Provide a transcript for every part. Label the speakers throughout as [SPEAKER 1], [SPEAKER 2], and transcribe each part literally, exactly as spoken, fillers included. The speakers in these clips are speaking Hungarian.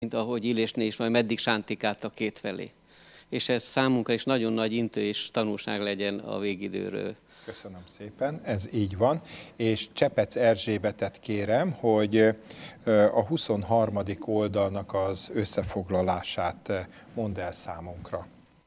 [SPEAKER 1] mint ahogy Illésné is, majd meddig sántikáltak kétfelé. És ez számunkra is nagyon nagy intő és tanulság legyen a végidőről.
[SPEAKER 2] Köszönöm szépen, ez így van, és Csepec Erzsébetet kérem, hogy a huszonharmadik oldalnak az összefoglalását mondd el számunkra.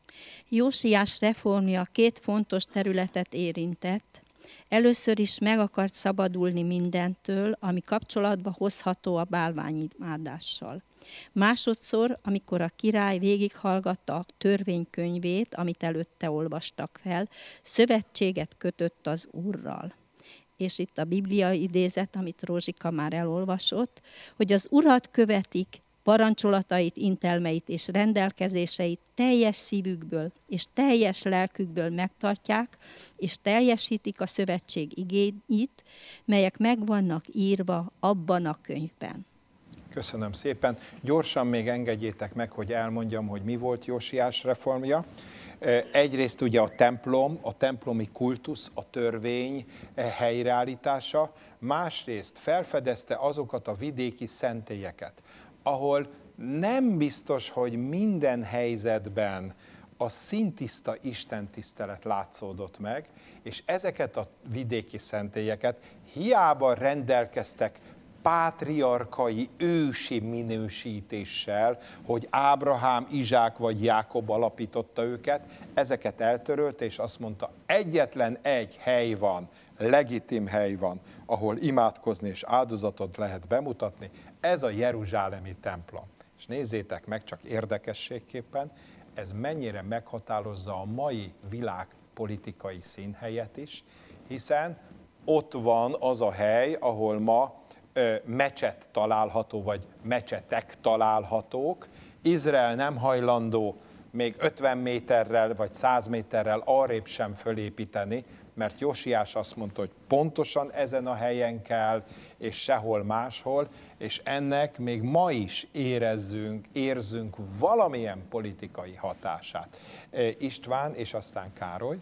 [SPEAKER 3] Jósiás reformja két fontos területet érintett. Először is meg akart szabadulni mindentől, ami kapcsolatba hozható a bálványimádással. Másodszor, amikor a király végighallgatta a törvénykönyvét, amit előtte olvastak fel, szövetséget kötött az Úrral. És itt a Biblia idézet, amit Rózsika már elolvasott, hogy az Urat követik, parancsolatait, intelmeit és rendelkezéseit teljes szívükből és teljes lelkükből megtartják, és teljesítik a szövetség igéit, melyek meg vannak írva abban a könyvben.
[SPEAKER 2] Köszönöm szépen. Gyorsan még engedjétek meg, hogy elmondjam, hogy mi volt Jósiás reformja. Egyrészt ugye a templom, a templomi kultusz, a törvény helyreállítása, másrészt felfedezte azokat a vidéki szentélyeket, ahol nem biztos, hogy minden helyzetben a szintiszta istentisztelet látszódott meg, és ezeket a vidéki szentélyeket hiába rendelkeztek pátriarkai, ősi minősítéssel, hogy Ábrahám, Izsák vagy Jákob alapította őket, ezeket eltörölte, és azt mondta, egyetlen egy hely van, legitim hely van, ahol imádkozni és áldozatot lehet bemutatni, ez a jeruzsálemi templom. És nézzétek meg, csak érdekességképpen, ez mennyire meghatározza a mai világ politikai színhelyet is, hiszen ott van az a hely, ahol ma mecset található, vagy mecsetek találhatók. Izrael nem hajlandó még ötven méterrel, vagy száz méterrel arrébb sem fölépíteni, mert Jósiás azt mondta, hogy pontosan ezen a helyen kell, és sehol máshol, és ennek még ma is érezzünk, érzünk valamilyen politikai hatását. István, és aztán Károly.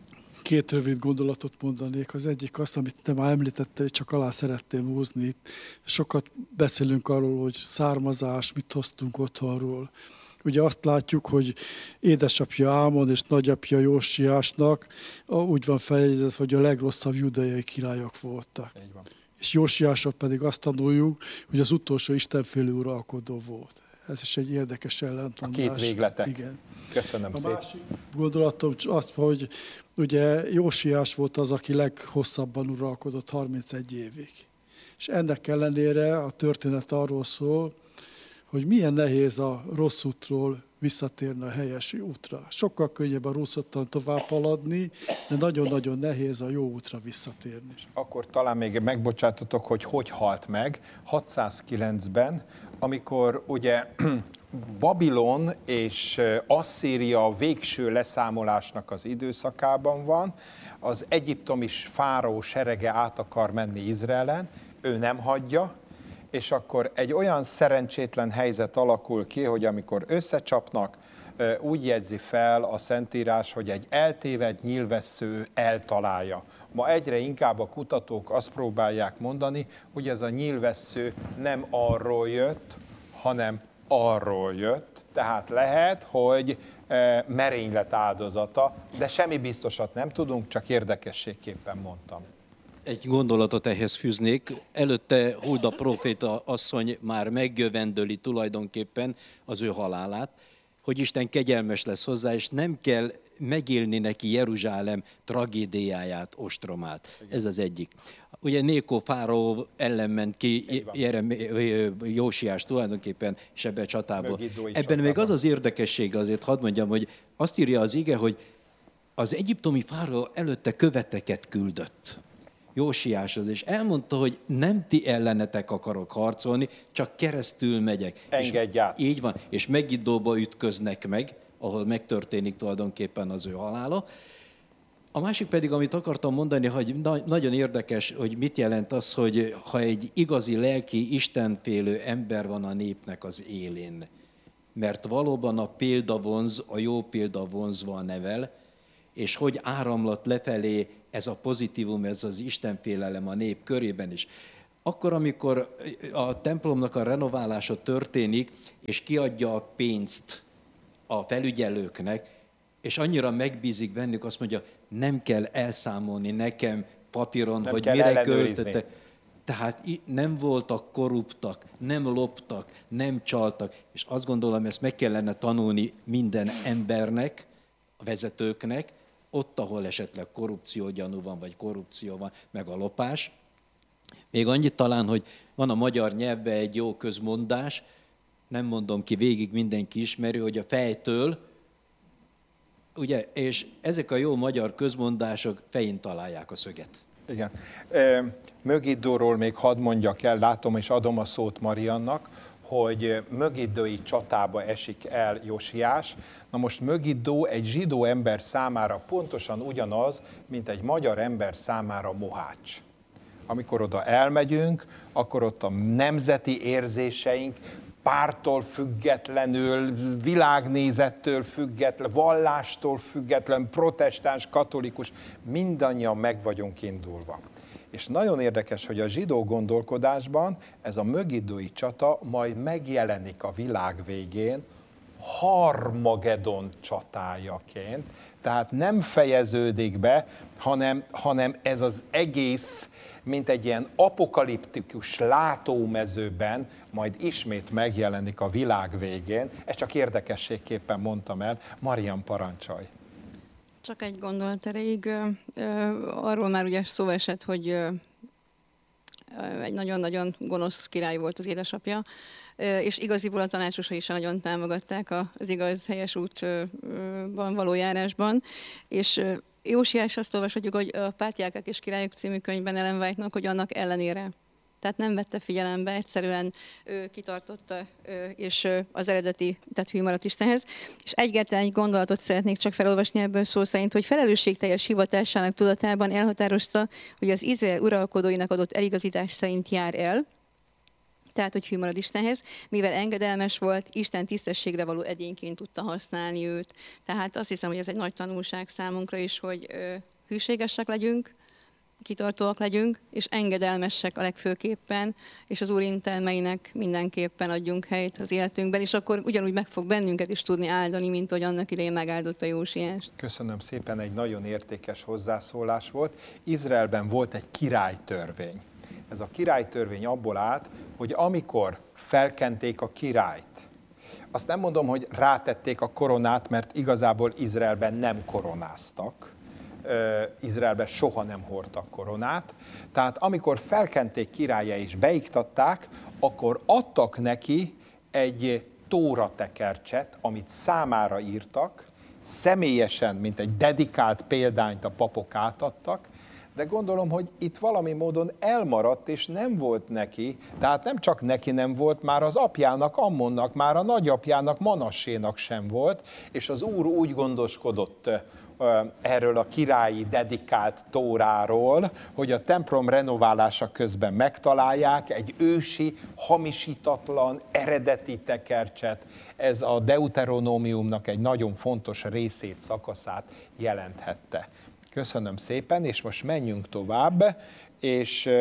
[SPEAKER 4] Két rövid gondolatot mondanék. Az egyik azt, amit te már említettél, csak alá szeretném húzni. Sokat beszélünk arról, hogy származás, mit hoztunk otthonról. Ugye azt látjuk, hogy édesapja Ámon és nagyapja Jósiásnak úgy van feljegyezve, hogy a legrosszabb judai királyok voltak. Így van. És Jósiásról pedig azt tanuljuk, hogy az utolsó istenfélő uralkodó volt. Ez is egy érdekes ellentmondás.
[SPEAKER 2] A két végletek.
[SPEAKER 4] Igen.
[SPEAKER 2] Köszönöm
[SPEAKER 4] a
[SPEAKER 2] szépen.
[SPEAKER 4] A másik gondolatom az, hogy ugye Jósiás volt az, aki leghosszabban uralkodott, harmincegy évig. És ennek ellenére a történet arról szól, hogy milyen nehéz a rossz útról visszatérni a helyes útra. Sokkal könnyebb a rossz úton tovább haladni, de nagyon-nagyon nehéz a jó útra visszatérni.
[SPEAKER 2] Akkor talán még megbocsátatok, hogy hogy halt meg hatszázkilencben, amikor ugye Babilon és Asszíria végső leszámolásnak az időszakában van, az egyiptomi fáraó serege át akar menni Izraelen, ő nem hagyja, és akkor egy olyan szerencsétlen helyzet alakul ki, hogy amikor összecsapnak, úgy jegyzi fel a Szentírás, hogy egy eltévedt nyílvessző eltalálja. Ma egyre inkább a kutatók azt próbálják mondani, hogy ez a nyílvessző nem arról jött, hanem arról jött. Tehát lehet, hogy merénylet áldozata, de semmi biztosat nem tudunk, csak érdekességképpen mondtam.
[SPEAKER 5] Egy gondolatot ehhez fűznék. Előtte Hulda próféta asszony már megjövendöli tulajdonképpen az ő halálát, hogy Isten kegyelmes lesz hozzá, és nem kell megélni neki Jeruzsálem tragédiáját, ostromát. Ez az egyik. Ugye Nékó fáraó ellen ment ki Jósiás tulajdonképpen és ebben a csatából. Ebben csatában. Még az az érdekessége, azért hadd mondjam, hogy azt írja az ige, hogy az egyiptomi fáraó előtte követeket küldött Jósiáshoz, és elmondta, hogy nem ti ellenetek akarok harcolni, csak keresztül megyek.
[SPEAKER 2] Engedj át.
[SPEAKER 5] Így van, és Megiddóba ütköznek meg, ahol megtörténik tulajdonképpen az ő halála. A másik pedig, amit akartam mondani, hogy nagyon érdekes, hogy mit jelent az, hogy ha egy igazi lelki, istenfélő ember van a népnek az élén, mert valóban a példa vonz, a jó példa vonzva nevel, és hogy áramlat lefelé ez a pozitívum, ez az istenfélelem a nép körében is. Akkor, amikor a templomnak a renoválása történik, és kiadja a pénzt a felügyelőknek, és annyira megbízik bennük, azt mondja, nem kell elszámolni nekem papíron,
[SPEAKER 2] Nem
[SPEAKER 5] hogy
[SPEAKER 2] kell
[SPEAKER 5] mire
[SPEAKER 2] ellenőrizni.
[SPEAKER 5] költötte. Tehát nem voltak korruptak, nem loptak, nem csaltak, és azt gondolom, ezt meg kellene tanulni minden embernek, a vezetőknek, ott, ahol esetleg korrupciógyanú van, vagy korrupció van, meg a lopás. Még annyit talán, hogy van a magyar nyelvben egy jó közmondás, nem mondom ki, végig mindenki ismeri, hogy a fejtől, ugye, és ezek a jó magyar közmondások fején találják a szöget.
[SPEAKER 2] Igen. Mögiddóról még hadd mondjak el, látom és adom a szót Mariannak, hogy mögiddói csatába esik el Josiás. Na most Mögiddó egy zsidó ember számára pontosan ugyanaz, mint egy magyar ember számára Mohács. Amikor oda elmegyünk, akkor ott a nemzeti érzéseink pártól függetlenül, világnézettől független, vallástól független, protestáns, katolikus, mindannyian meg vagyunk indulva. És nagyon érdekes, hogy a zsidó gondolkodásban ez a mögiddói csata majd megjelenik a világ végén Harmagedon csatájaként. Tehát nem fejeződik be, hanem, hanem ez az egész, mint egy ilyen apokaliptikus látómezőben majd ismét megjelenik a világ végén. Ezt csak érdekességképpen mondtam el. Marian, parancsolj!
[SPEAKER 6] Csak egy gondolat erejéig. Arról már ugye szó esett, hogy egy nagyon-nagyon gonosz király volt az édesapja, és igaziból a tanácsosai is nagyon támogatták az igaz, helyes útban való járásban, és Jósiás azt olvashatjuk, hogy a Pátriárkák és Királyok című könyvben Ellen White-nak, hogy annak ellenére. Tehát nem vette figyelembe, egyszerűen ő, kitartotta ő, és ő, az eredeti, tehát hű maradt Istenhez. És egyáltalán egy gondolatot szeretnék csak felolvasni ebből szó szerint, hogy felelősségteljes hivatásának tudatában elhatározta, hogy az Izrael uralkodóinak adott eligazítás szerint jár el, tehát, hogy hű marad Istenhez, mivel engedelmes volt, Isten tisztességre való egyénként tudta használni őt. Tehát azt hiszem, hogy ez egy nagy tanulság számunkra is, hogy ö, hűségesek legyünk, kitartóak legyünk, és engedelmesek a legfőképpen, és az Úr intelmeinek mindenképpen adjunk helyt az életünkben, és akkor ugyanúgy meg fog bennünket is tudni áldani, mint hogy annak idején megáldotta Jósiást.
[SPEAKER 2] Köszönöm szépen, egy nagyon értékes hozzászólás volt. Izraelben volt egy királytörvény. Ez a királytörvény abból állt, hogy amikor felkenték a királyt, azt nem mondom, hogy rátették a koronát, mert igazából Izraelben nem koronáztak, Izraelben soha nem hordtak koronát, tehát amikor felkenték királya és beiktatták, akkor adtak neki egy tóratekercset, amit számára írtak, személyesen, mint egy dedikált példányt a papok átadtak, de gondolom, hogy itt valami módon elmaradt, és nem volt neki, tehát nem csak neki nem volt, már az apjának, Ammonnak, már a nagyapjának, Manassénak sem volt, és az Úr úgy gondoskodott erről a királyi dedikált tóráról, hogy a templom renoválása közben megtalálják egy ősi, hamisítatlan, eredeti tekercset. Ez a Deuteronómiumnak egy nagyon fontos részét, szakaszát jelenthette. Köszönöm szépen, és most menjünk tovább, és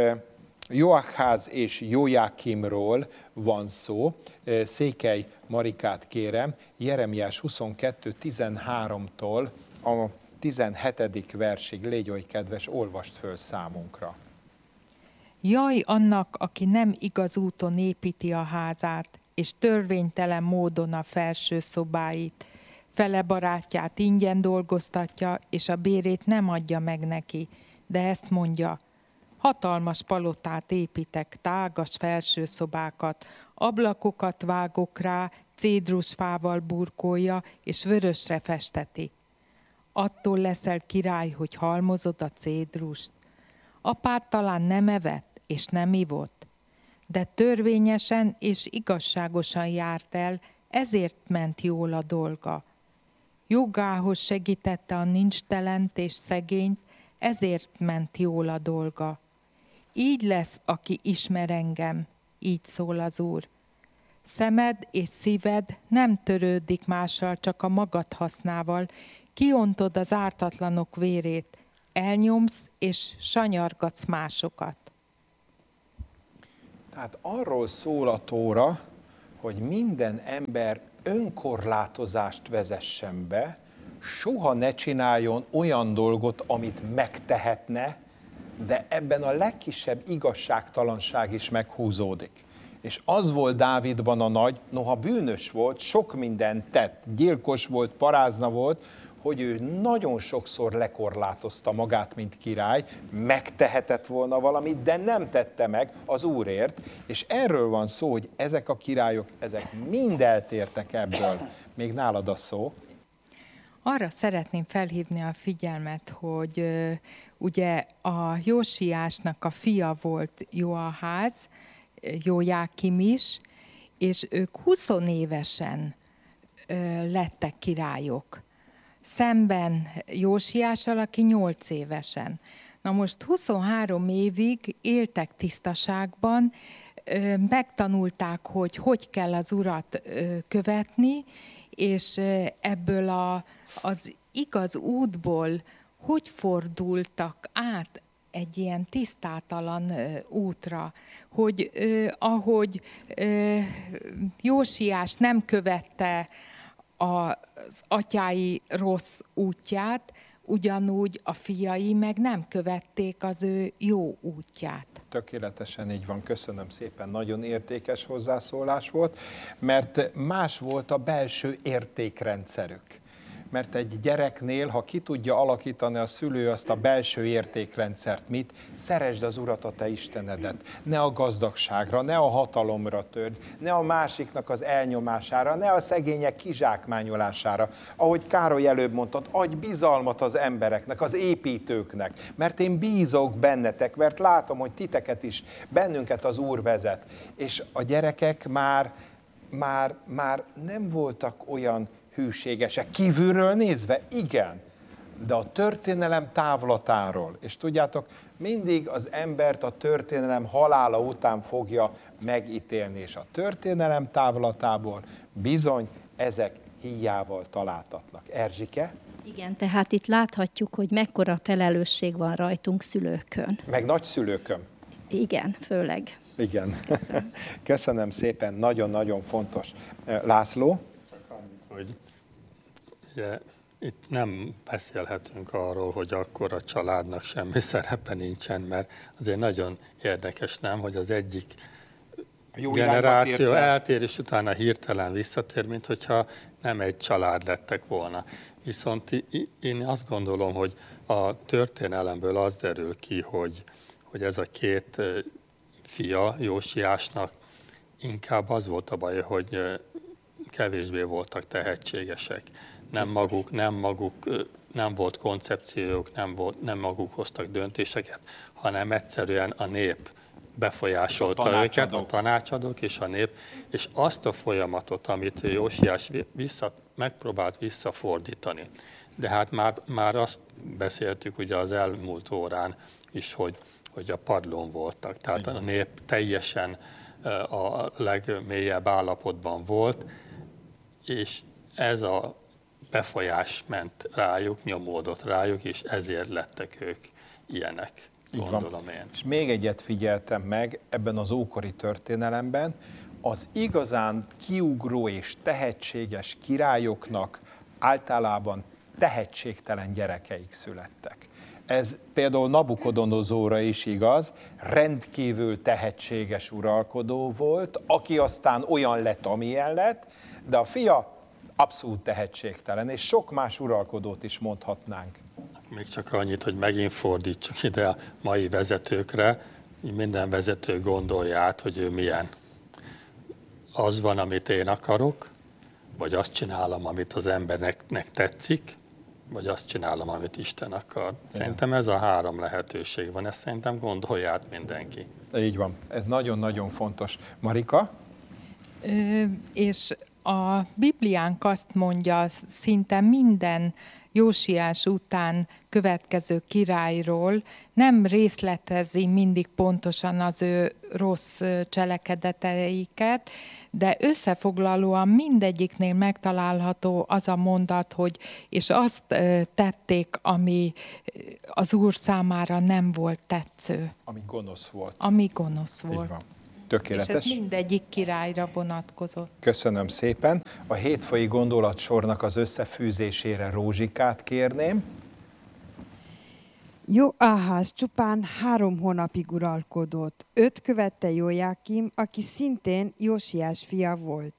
[SPEAKER 2] Joachház és Jójákimról van szó. Székely Marikát kérem, Jeremiás huszonkettő tizenháromtól a tizenhetedik versig, légy oly kedves, olvast föl számunkra.
[SPEAKER 7] Jaj annak, aki nem igaz úton építi a házát, és törvénytelen módon a felső szobáit, fele barátját ingyen dolgoztatja, és a bérét nem adja meg neki, de ezt mondja, hatalmas palotát építek, tágas felső szobákat, ablakokat vágok rá, cédrusfával burkolja, és vörösre festeti. Attól leszel király, hogy halmozod a cédrust. Apád talán nem evett, és nem ivott, de törvényesen és igazságosan járt el, ezért ment jól a dolga. Jogához segítette a nincstelent és szegényt, ezért ment jól a dolga. Így lesz, aki ismer engem, így szól az Úr. Szemed és szíved nem törődik mással, csak a magad hasznával, kiontod az ártatlanok vérét, elnyomsz és sanyargatsz másokat.
[SPEAKER 2] Hát arról szól a Tóra, hogy minden ember önkorlátozást vezessen be, soha ne csináljon olyan dolgot, amit megtehetne, de ebben a legkisebb igazságtalanság is meghúzódik. És az volt Dávidban a nagy, noha bűnös volt, sok mindent tett, gyilkos volt, parázna volt, hogy ő nagyon sokszor lekorlátozta magát, mint király, megtehetett volna valamit, de nem tette meg az Úrért, és erről van szó, hogy ezek a királyok, ezek mind eltértek ebből. Még nálad a szó.
[SPEAKER 7] Arra szeretném felhívni a figyelmet, hogy uh, ugye a Jósiásnak a fia volt Joaház, Jójákim is, és ők huszonévesen uh, lettek királyok. Szemben Jósiással, aki nyolc évesen. Na most huszonhárom évig éltek tisztaságban, megtanulták, hogy hogy kell az Urat követni, és ebből a, az igaz útból hogy fordultak át egy ilyen tisztátalan útra, hogy ahogy Jósiás nem követte az atyái rossz útját, ugyanúgy a fiai meg nem követték az ő jó útját.
[SPEAKER 2] Tökéletesen így van, köszönöm szépen, nagyon értékes hozzászólás volt, mert más volt a belső értékrendszerük. Mert egy gyereknél, ha ki tudja alakítani a szülő azt a belső értékrendszert, mit? Szeresd az Urat, a te Istenedet. Ne a gazdagságra, ne a hatalomra törd, ne a másiknak az elnyomására, ne a szegények kizsákmányolására. Ahogy Károly előbb mondtad, adj bizalmat az embereknek, az építőknek, mert én bízok bennetek, mert látom, hogy titeket is, bennünket az Úr vezet. És a gyerekek már, már, már nem voltak olyan hűségesek. Kívülről nézve, igen, de a történelem távlatáról, és tudjátok, mindig az embert a történelem halála után fogja megítélni, és a történelem távlatából bizony ezek híjával találtatnak. Erzsike?
[SPEAKER 3] Igen, tehát itt láthatjuk, hogy mekkora felelősség van rajtunk szülőkön.
[SPEAKER 2] Meg nagyszülőkön.
[SPEAKER 3] Igen, főleg.
[SPEAKER 2] Igen.
[SPEAKER 3] Köszönöm.
[SPEAKER 2] Köszönöm szépen, nagyon-nagyon fontos. László?
[SPEAKER 8] Hogy ugye, itt nem beszélhetünk arról, hogy akkor a családnak semmi szerepe nincsen, mert azért nagyon érdekes, nem, hogy az egyik
[SPEAKER 2] Jó
[SPEAKER 8] generáció eltér, és utána hirtelen visszatér, mint hogyha nem egy család lettek volna. Viszont én azt gondolom, hogy a történelemből az derül ki, hogy, hogy ez a két fia Jósiásnak inkább az volt a baj, hogy kevésbé voltak tehetségesek. Nem maguk, nem maguk, nem volt koncepciójuk, nem, volt, nem maguk hoztak döntéseket, hanem egyszerűen a nép befolyásolta a őket, a tanácsadók és a nép, és azt a folyamatot, amit Jósiás vissza, megpróbált visszafordítani. De hát már, már azt beszéltük ugye az elmúlt órán is, hogy, hogy a padlón voltak. Tehát a nép teljesen a legmélyebb állapotban volt, és ez a befolyás ment rájuk, nyomódott rájuk, és ezért lettek ők ilyenek, gondolom én.
[SPEAKER 2] És még egyet figyeltem meg ebben az ókori történelemben, az igazán kiugró és tehetséges királyoknak általában tehetségtelen gyerekeik születtek. Ez például Nabukodonozóra is igaz, rendkívül tehetséges uralkodó volt, aki aztán olyan lett, amilyen lett, de a fia abszolút tehetségtelen, és sok más uralkodót is mondhatnánk.
[SPEAKER 8] Még csak annyit, hogy megint fordítsuk ide a mai vezetőkre, minden vezető gondolja át, hogy ő milyen. Az van, amit én akarok, vagy azt csinálom, amit az embernek tetszik, vagy azt csinálom, amit Isten akar. Szerintem ez a három lehetőség van, ezt szerintem gondolja át mindenki.
[SPEAKER 2] Így van, ez nagyon-nagyon fontos. Marika?
[SPEAKER 7] Ö, és a Bibliánk azt mondja, szinte minden Jósiás után következő királyról nem részletezi mindig pontosan az ő rossz cselekedeteiket, de összefoglalóan mindegyiknél megtalálható az a mondat, hogy és azt tették, ami az Úr számára nem volt tetsző.
[SPEAKER 2] Ami gonosz volt.
[SPEAKER 7] Ami gonosz volt.
[SPEAKER 2] Így van. Tökéletes.
[SPEAKER 7] És ez mindegyik királyra vonatkozott.
[SPEAKER 2] Köszönöm szépen. A hétfői gondolatsornak az összefűzésére Rózsikát kérném.
[SPEAKER 9] Joáház csupán három hónapig uralkodott. Őt követte Jójákim, aki szintén Jósiás fia volt.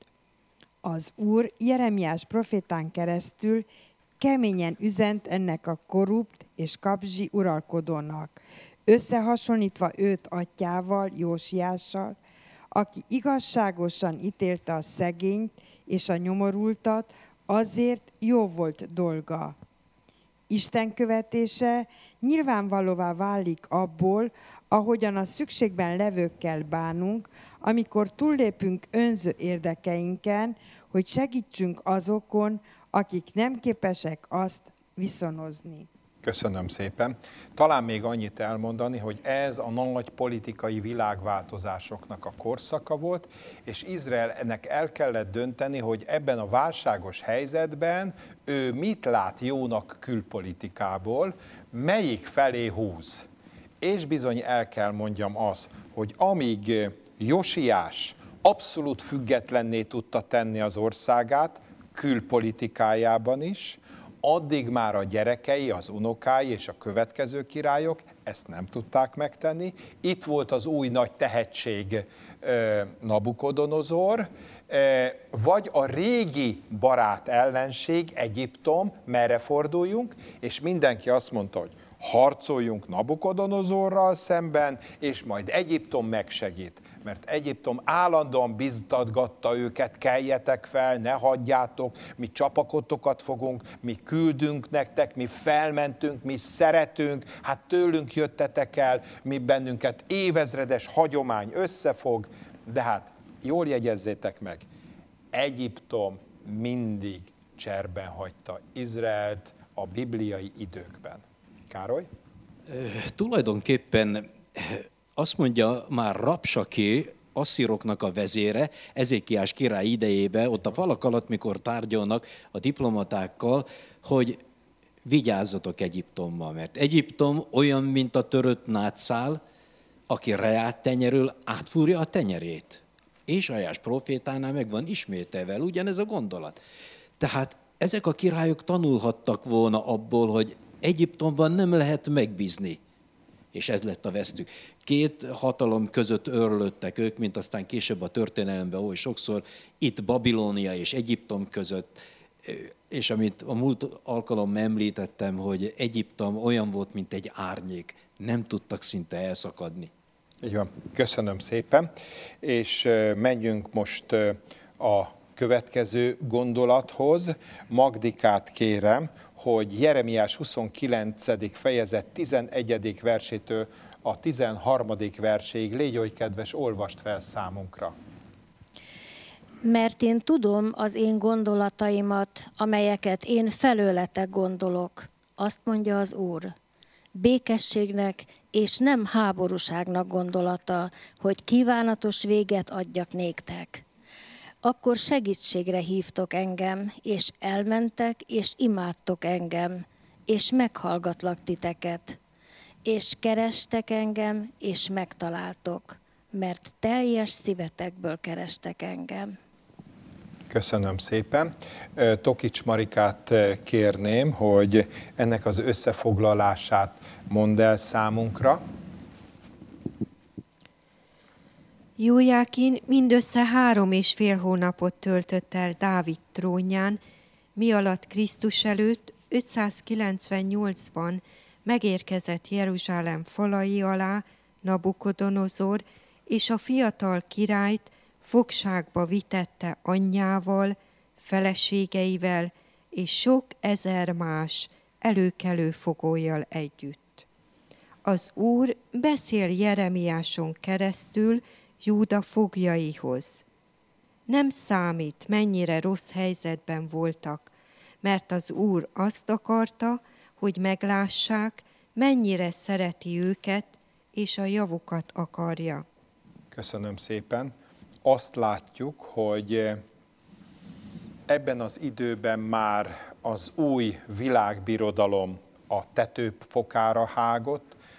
[SPEAKER 9] Az Úr Jeremiás profétán keresztül keményen üzent ennek a korrupt és kapzsi uralkodónak, összehasonlítva őt atyával, Jósiással, aki igazságosan ítélte a szegényt és a nyomorultat, azért jó volt dolga. Isten követése nyilvánvalóvá válik abból, ahogyan a szükségben levőkkel bánunk, amikor túllépünk önző érdekeinken, hogy segítsünk azokon, akik nem képesek azt viszonozni.
[SPEAKER 2] Köszönöm szépen. Talán még annyit elmondani, hogy ez a nagy politikai világváltozásoknak a korszaka volt, és Izraelnek el kellett dönteni, hogy ebben a válságos helyzetben ő mit lát jónak külpolitikából, melyik felé húz. És bizony el kell mondjam az, hogy amíg Josiás abszolút függetlenné tudta tenni az országát, külpolitikájában is, addig már a gyerekei, az unokái és a következő királyok ezt nem tudták megtenni. Itt volt az új nagy tehetség Nabukodonozor, vagy a régi barát ellenség, Egyiptom, merre forduljunk, és mindenki azt mondta, hogy harcoljunk Nabukodonozorral szemben, és majd Egyiptom megsegít. Mert Egyiptom állandóan biztatgatta őket, keljetek fel, ne hagyjátok, mi csapakotokat fogunk, mi küldünk nektek, mi felmentünk, mi szeretünk, hát tőlünk jöttetek el, mi bennünket évezredes hagyomány összefog, de hát jól jegyezzétek meg, Egyiptom mindig cserben hagyta Izraelt a bibliai időkben. Károly?
[SPEAKER 5] E, tulajdonképpen azt mondja már Rabsaké, asszíroknak a vezére, Ezékiás király idejében, ott a falak alatt, mikor tárgyalnak a diplomatákkal, hogy vigyázzatok Egyiptommal, mert Egyiptom olyan, mint a törött nátszál, aki reát tenyerül, átfúrja a tenyerét. Ésaiás profétánál meg van ismételve ugyanez a gondolat. Tehát ezek a királyok tanulhattak volna abból, hogy Egyiptomban nem lehet megbízni. És ez lett a vesztük. Két hatalom között örlöttek ők, mint aztán később a történelemben oly sokszor, itt Babilónia és Egyiptom között, és amit a múlt alkalommal említettem, hogy Egyiptom olyan volt, mint egy árnyék, nem tudtak szinte elszakadni.
[SPEAKER 2] Így van, köszönöm szépen, és menjünk most a következő gondolathoz. Magdikát kérem, hogy Jeremiás huszonkilencedik fejezet tizenegyedik versétől a tizenharmadik verséig légy oly kedves, olvast fel számunkra.
[SPEAKER 10] Mert én tudom az én gondolataimat, amelyeket én felőletek gondolok, azt mondja az Úr. Békességnek és nem háborúságnak gondolata, hogy kívánatos véget adjak néktek. Akkor segítségre hívtok engem, és elmentek, és imádtok engem, és meghallgatlak titeket. És kerestek engem, és megtaláltok, mert teljes szívetekből kerestek engem.
[SPEAKER 2] Köszönöm szépen. Tokics Marikát kérném, hogy ennek az összefoglalását mondd el számunkra.
[SPEAKER 11] Jójákin mindössze három és fél hónapot töltött el Dávid trónján, mi alatt Krisztus előtt ötszázkilencvennyolcban megérkezett Jeruzsálem falai alá Nabukodonozor, és a fiatal királyt fogságba vitette anyjával, feleségeivel és sok ezer más előkelő fogollyal együtt. Az Úr beszél Jeremiáson keresztül Júda foglyaihoz. Nem számít, mennyire rossz helyzetben voltak, mert az Úr azt akarta, hogy meglássák, mennyire szereti őket, és a javukat akarja.
[SPEAKER 2] Köszönöm szépen. Azt látjuk, hogy ebben az időben már az új világbirodalom a tetőfokára hágott,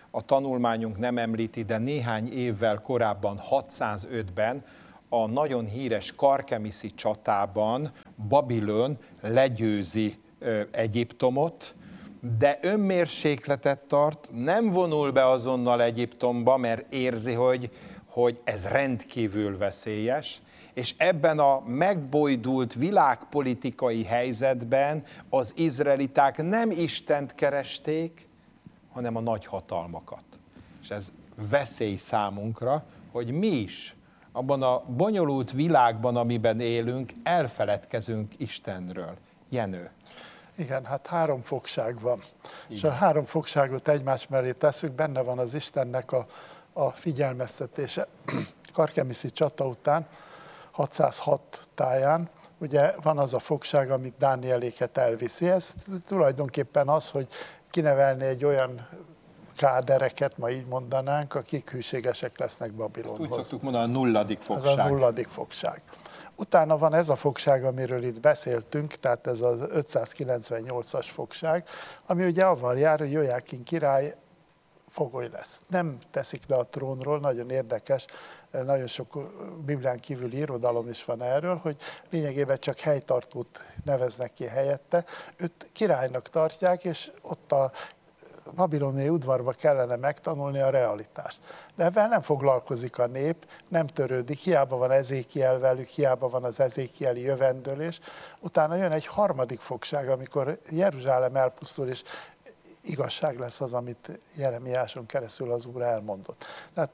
[SPEAKER 2] a tanulmányunk nem említi, de néhány évvel korábban, hatszázötben a nagyon híres Karkemiszi csatában Babilon legyőzi Egyiptomot, de önmérsékletet tart, nem vonul be azonnal Egyiptomba, mert érzi, hogy, hogy ez rendkívül veszélyes, és ebben a megbojdult világpolitikai helyzetben az izraeliták nem Istent keresték, hanem a nagyhatalmakat. És ez veszély számunkra, hogy mi is abban a bonyolult világban, amiben élünk, elfeledkezünk Istenről. Jenő.
[SPEAKER 12] Igen, hát három fogság van. Igen. És a három fogságot egymás mellé tesszük, benne van az Istennek a, a figyelmeztetése. Karkemiszi csata után, hatszázhat táján, ugye van az a fogság, amit Dánieléket elviszi. Ez tulajdonképpen az, hogy kinevelni egy olyan kádereket, ma így mondanánk, akik hűségesek lesznek Babilonhoz.
[SPEAKER 2] Ezt úgy szoktuk mondani, a nulladik fogság.
[SPEAKER 12] Ez a nulladik fogság. Utána van ez a fogság, amiről itt beszéltünk, tehát ez az ötszázkilencvennyolcas fogság, ami ugye avval jár, hogy Jójákin király fogoly lesz. Nem teszik le a trónról, nagyon érdekes, nagyon sok Biblián kívüli irodalom is van erről, hogy lényegében csak helytartót neveznek ki helyette. Őt királynak tartják, és ott a babiloni udvarba kellene megtanulni a realitást. De ebben nem foglalkozik a nép, nem törődik, hiába van Ezékiel velük, hiába van az ezékieli jövendőlés. Utána jön egy harmadik fogság, amikor Jeruzsálem elpusztul, és igazság lesz az, amit Jeremiáson keresztül az Úr elmondott. Tehát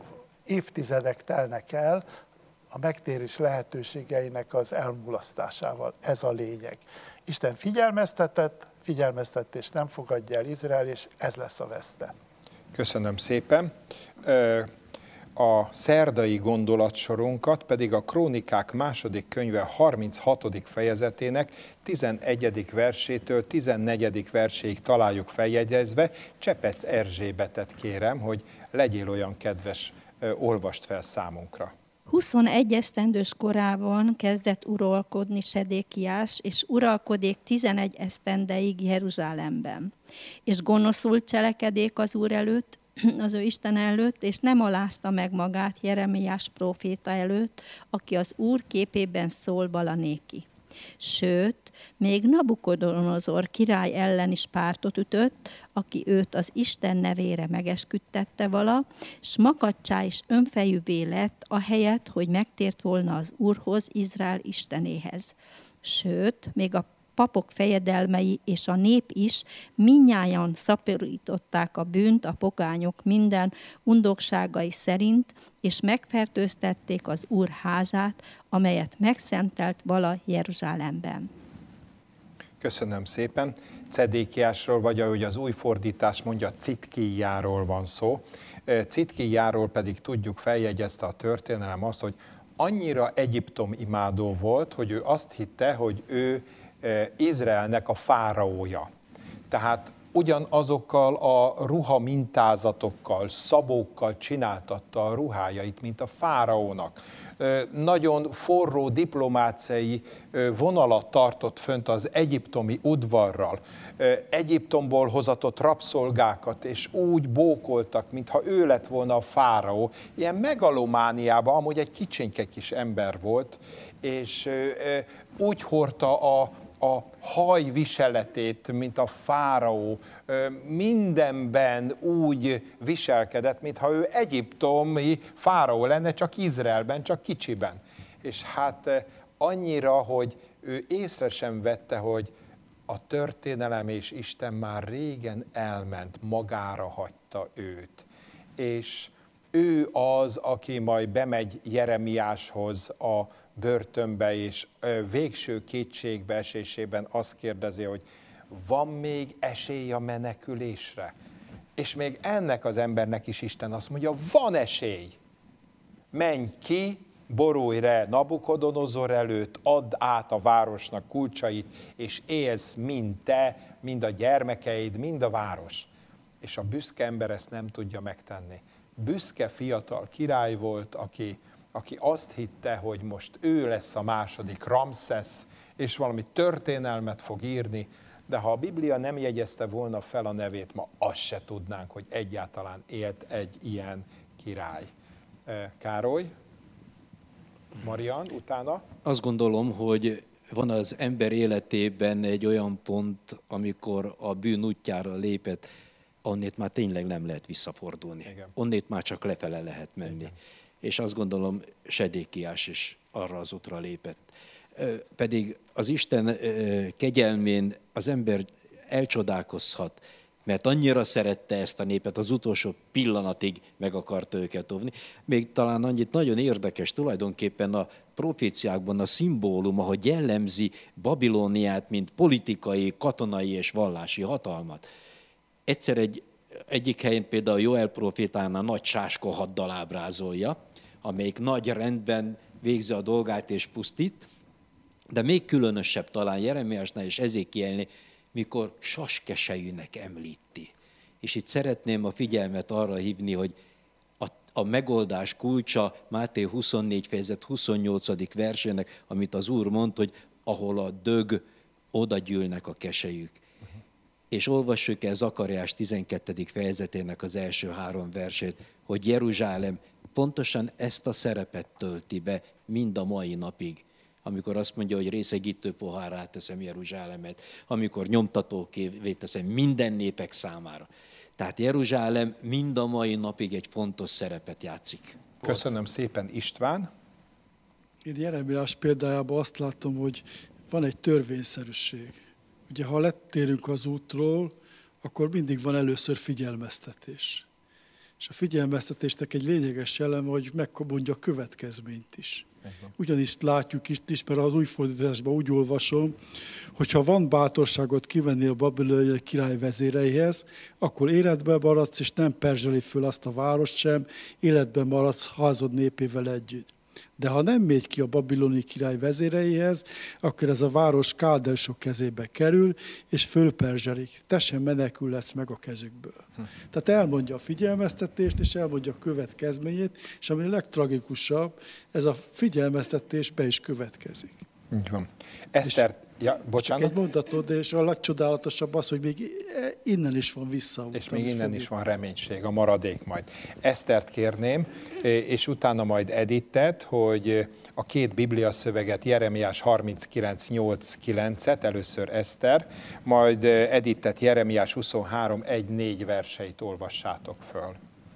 [SPEAKER 12] évtizedek telnek el a megtérés lehetőségeinek az elmulasztásával. Ez a lényeg. Isten figyelmeztetett, figyelmeztetést nem fogadja el Izrael, és ez lesz a veszte.
[SPEAKER 2] Köszönöm szépen. A szerdai gondolatsorunkat pedig a Krónikák második könyve harminchatodik fejezetének tizenegyedik versétől tizennegyedik verséig találjuk feljegyezve. Csepec Erzsébetet kérem, hogy legyél olyan kedves, olvast fel számunkra.
[SPEAKER 3] huszonegy esztendős korában kezdett uralkodni Sedékiás, és uralkodék tizenegy esztendeig Jeruzsálemben. És gonoszul cselekedék az Úr előtt, az ő Isten előtt, és nem alázta meg magát Jeremiás próféta előtt, aki az Úr képében szól valanéki. Sőt, még Nabukodonozor király ellen is pártot ütött, aki őt az Isten nevére megesküdtette vala, s makaccsá és önfejűvé lett, ahelyett, hogy megtért volna az Úrhoz, Izrael Istenéhez. Sőt, még a papok fejedelmei és a nép is mindnyájan szaporították a bűnt a pogányok minden undokságai szerint, és megfertőztették az Úr házát, amelyet megszentelt vala Jeruzsálemben.
[SPEAKER 2] Köszönöm szépen. Cedékiásról, vagy ahogy az új fordítás mondja, Citkíjáról van szó. Citkíjáról pedig tudjuk, feljegyezte a történelem azt, hogy annyira Egyiptom imádó volt, hogy ő azt hitte, hogy ő Izraelnek a fáraója. Tehát ugyanazokkal a ruha mintázatokkal, szabókkal csináltatta a ruhájait, mint a fáraónak. Nagyon forró diplomáciai vonalat tartott fönt az egyiptomi udvarral. Egyiptomból hozatott rabszolgákat, és úgy bókoltak, mintha ő lett volna a fáraó. Ilyen megalomániában, amúgy egy kicsinke kis ember volt, és úgy hordta a a haj viseletét, mint a fáraó, mindenben úgy viselkedett, mintha ő egyiptomi fáraó lenne, csak Izraelben, csak kicsiben. És hát annyira, hogy ő észre sem vette, hogy a történelem és Isten már régen elment, magára hagyta őt. És ő az, aki majd bemegy Jeremiáshoz a börtönbe, és végső kétségbeesésében azt kérdezi, hogy van még esély a menekülésre? És még ennek az embernek is Isten azt mondja, van esély. Menj ki, borulj re Nabukodonozor előtt, add át a városnak kulcsait, és élsz mind te, mind a gyermekeid, mind a város. És a büszke ember ezt nem tudja megtenni. Büszke fiatal király volt, aki aki azt hitte, hogy most ő lesz a második Ramszesz, és valami történelmet fog írni, de ha a Biblia nem jegyezte volna fel a nevét, ma azt se tudnánk, hogy egyáltalán élt egy ilyen király. Károly, Marian, utána?
[SPEAKER 5] Azt gondolom, hogy van az ember életében egy olyan pont, amikor a bűn útjára lépett, onnét már tényleg nem lehet visszafordulni. Igen. Onnét már csak lefele lehet menni. Igen. És azt gondolom, Sedékiás is arra az útra lépett. Pedig az Isten kegyelmén az ember elcsodálkozhat, mert annyira szerette ezt a népet, az utolsó pillanatig meg akarta őket óvni. Még talán annyit nagyon érdekes tulajdonképpen a proféciákban a szimbólum, ahogy jellemzi Babilóniát, mint politikai, katonai és vallási hatalmat. Egyszer egy, egyik helyen például Joel profétánál nagy sáska haddal ábrázolja, amelyik nagy rendben végzi a dolgát és pusztít, de még különösebb talán Jeremiásnál és Ezékielnél, mikor saskesejűnek említi. És itt szeretném a figyelmet arra hívni, hogy a, a megoldás kulcsa Máté huszonnégy fejezet huszonnyolcadik versének, amit az Úr mond, hogy ahol a dög, oda gyűlnek a keselyük. Uh-huh. És olvassuk el Zakariás tizenkettedik fejezetének az első három versét, hogy Jeruzsálem pontosan ezt a szerepet tölti be mind a mai napig. Amikor azt mondja, hogy részegítő pohárrá teszem Jeruzsálemet, amikor nyomtatókévé teszem minden népek számára. Tehát Jeruzsálem mind a mai napig egy fontos szerepet játszik.
[SPEAKER 2] Köszönöm szépen, István.
[SPEAKER 4] Én Jeremiás példájában azt látom, hogy van egy törvényszerűség. Ugye, ha lettérünk az útról, akkor mindig van először figyelmeztetés. És a figyelmeztetésnek egy lényeges eleme, hogy megmondja a következményt is. Ugyanis látjuk is, is, mert az új fordításban úgy olvasom, hogy ha van bátorságot kivenni a babiloniai király vezéreihez, akkor életben maradsz, és nem perzseli föl azt a várost sem, életben maradsz házad népével együtt. De ha nem megy ki a babiloni király vezéreihez, akkor ez a város káldeusok kezébe kerül, és fölperzselik. Te sem menekül lesz meg a kezükből. Hm. Tehát elmondja a figyelmeztetést, és elmondja a következményét, és ami a legtragikusabb, ez a figyelmeztetés be is következik.
[SPEAKER 2] Így van. Eszter, ja, bocsánat.
[SPEAKER 4] Csak egy mondatod, és a legcsodálatosabb az, hogy még innen is van vissza.
[SPEAKER 2] És még innen is van reménység, a maradék majd. Esztert kérném, és utána majd Edittet, hogy a két Biblia szöveget, Jeremiás harminckilenc nyolc kilencet, először Eszter, majd Edittet Jeremiás huszonhárom egy négy verseit olvassátok föl.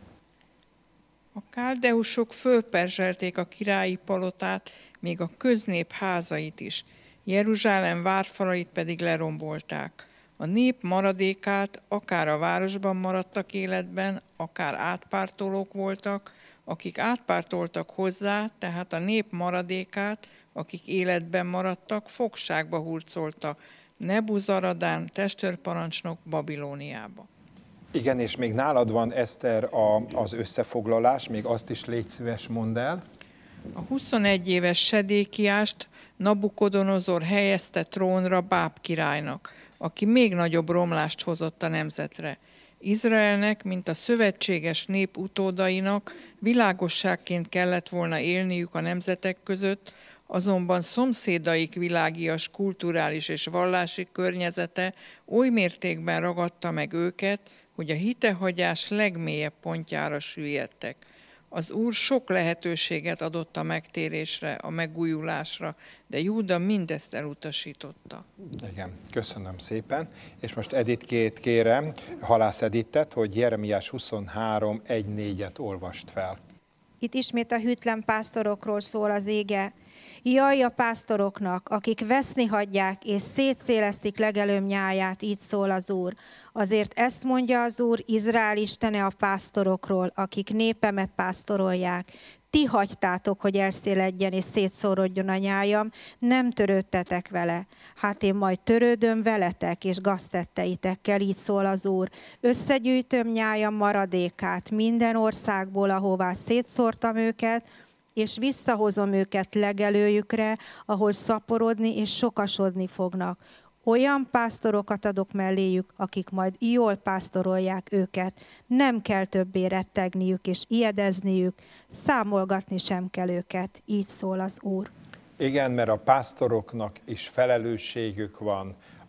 [SPEAKER 7] A káldeusok fölperzselték a királyi palotát, még a köznép házait is. Jeruzsálem várfalait pedig lerombolták. A nép maradékát akár a városban maradtak életben, akár átpártolók voltak, akik átpártoltak hozzá, tehát a nép maradékát, akik életben maradtak, fogságba hurcolta Nebuzaradán testőrparancsnok Babilóniába.
[SPEAKER 2] Igen, és még nálad van, Eszter, a, az összefoglalás, még azt is légy szíves, mondd el.
[SPEAKER 7] A huszonegy éves Sedékiást Nabukodonozor helyezte trónra Báb királynak, aki még nagyobb romlást hozott a nemzetre. Izraelnek, mint a szövetséges nép utódainak világosságként kellett volna élniük a nemzetek között, azonban szomszédaik világias, kulturális és vallási környezete oly mértékben ragadta meg őket, hogy a hitehagyás legmélyebb pontjára süllyedtek. Az Úr sok lehetőséget adott a megtérésre, a megújulásra, de Júda mindezt elutasította.
[SPEAKER 2] Igen, köszönöm szépen. És most Editkét kérem, Halász Edittet, hogy Jeremiás huszonhárom egy négyet olvast fel.
[SPEAKER 13] Itt ismét a hűtlen pásztorokról szól az ége. Jaj a pásztoroknak, akik veszni hagyják és szétszélesztik legelőm nyáját, így szól az Úr. Azért ezt mondja az Úr, Izrael istene a pásztorokról, akik népemet pásztorolják. Ti hagytátok, hogy elszéledjen és szétszórodjon a nyájam, nem törődtetek vele. Hát én majd törődöm veletek és gaztetteitekkel, így szól az Úr. Összegyűjtöm nyájam maradékát minden országból, ahová szétszórtam őket, és visszahozom őket legelőjükre, ahol szaporodni és sokasodni fognak. Olyan pásztorokat adok melléjük, akik majd jól pásztorolják őket. Nem kell többé rettegniük és ijedezniük, számolgatni sem kell őket, így szól az Úr.
[SPEAKER 2] Igen, mert a pásztoroknak is felelősségük van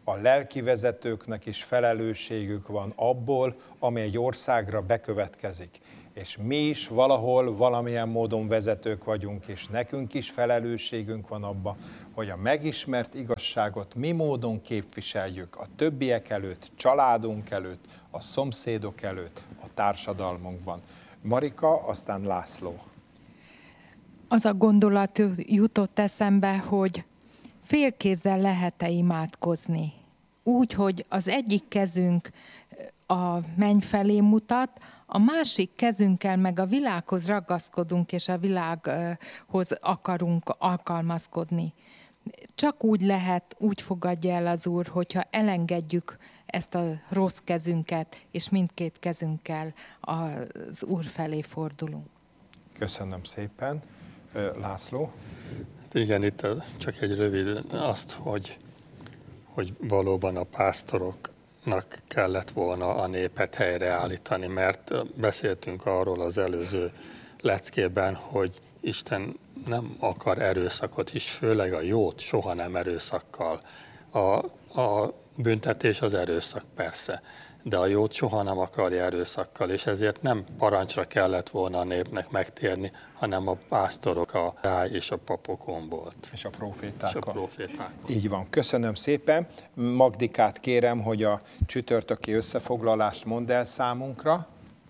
[SPEAKER 2] a lelki vezetőknek is felelősségük van abból, ami egy országra bekövetkezik. És mi is valahol, valamilyen módon vezetők vagyunk, és nekünk is felelősségünk van abba, hogy a megismert igazságot mi módon képviseljük a többiek előtt, családunk előtt, a szomszédok előtt, a társadalmunkban. Marika, aztán László.
[SPEAKER 7] Az a gondolat jutott eszembe, hogy félkézzel lehet-e imádkozni. Úgy, hogy az egyik kezünk a menny felé mutat, a másik kezünkkel meg a világhoz ragaszkodunk, és a világhoz akarunk alkalmazkodni. Csak úgy lehet, úgy fogadja el az Úr, hogyha elengedjük ezt a rossz kezünket, és mindkét kezünkkel az Úr felé fordulunk.
[SPEAKER 2] Köszönöm szépen. László?
[SPEAKER 8] Igen, itt csak egy rövid azt, hogy, hogy valóban a pásztoroknak kellett volna a népet helyreállítani, mert beszéltünk arról az előző leckében, hogy Isten nem akar erőszakot, és főleg a jót soha nem erőszakkal. A, a büntetés az erőszak persze, de a jót soha nem akarja erőszakkal, és ezért nem parancsra kellett volna a népnek megtérni, hanem a pásztorok, a ráj és a papokon volt.
[SPEAKER 2] És a profétákon.
[SPEAKER 8] És a profétákon.
[SPEAKER 2] Így van. Köszönöm szépen. Magdikát kérem, hogy a csütörtöki összefoglalást mondd el számunkra.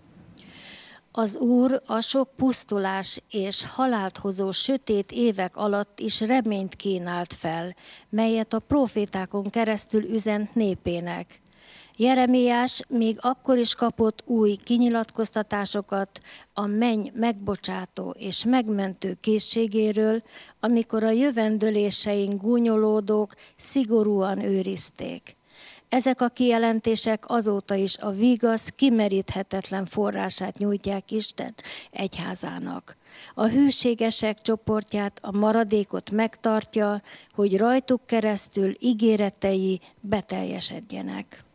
[SPEAKER 10] Az Úr a sok pusztulás és halált hozó sötét évek alatt is reményt kínált fel, melyet a profétákon keresztül üzent népének. Jeremiás még akkor is kapott új kinyilatkoztatásokat a menny megbocsátó és megmentő készségéről, amikor a jövendöléseink gúnyolódók szigorúan őrizték. Ezek a kijelentések azóta is a vigasz kimeríthetetlen forrását nyújtják Isten egyházának. A hűségesek csoportját, a maradékot megtartja, hogy rajtuk keresztül ígéretei beteljesedjenek.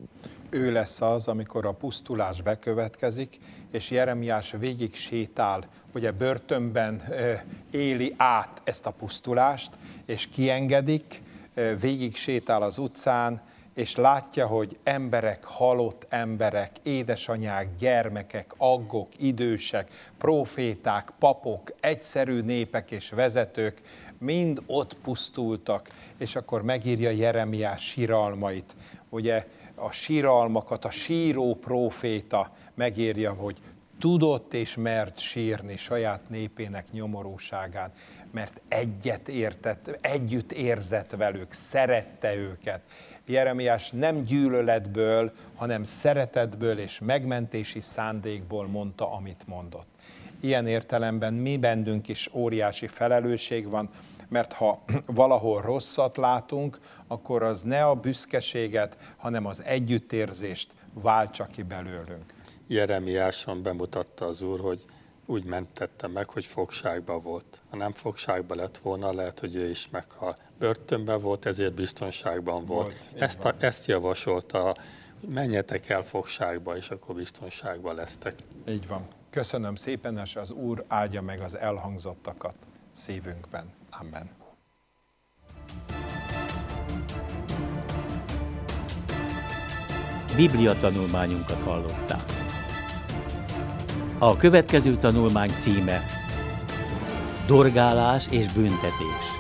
[SPEAKER 2] Ő lesz az, amikor a pusztulás bekövetkezik, és Jeremiás végig sétál, ugye börtönben éli át ezt a pusztulást, és kiengedik, végig sétál az utcán, és látja, hogy emberek, halott emberek, édesanyák, gyermekek, aggok, idősek, proféták, papok, egyszerű népek és vezetők mind ott pusztultak, és akkor megírja Jeremiás síralmait. Ugye a síralmakat, a síró próféta megírja, hogy tudott és mert sírni saját népének nyomorúságán, mert egyet értett, együtt érzett velük, szerette őket. Jeremiás nem gyűlöletből, hanem szeretetből és megmentési szándékból mondta, amit mondott. Ilyen értelemben mi bennünk is óriási felelősség van, mert ha valahol rosszat látunk, akkor az ne a büszkeséget, hanem az együttérzést váltsa ki belőlünk.
[SPEAKER 8] Jeremiáson bemutatta az Úr, hogy úgy mentette meg, hogy fogságban volt. Ha nem fogságban lett volna, lehet, hogy ő is meghal. Börtönben volt, ezért biztonságban volt. volt ezt, a, ezt javasolta, hogy menjetek el fogságba, és akkor biztonságban lesztek.
[SPEAKER 2] Így van. Köszönöm szépen, és az Úr áldja meg az elhangzottakat szívünkben. Amen.
[SPEAKER 14] Biblia tanulmányunkat hallották. A következő tanulmány címe Dorgálás és büntetés.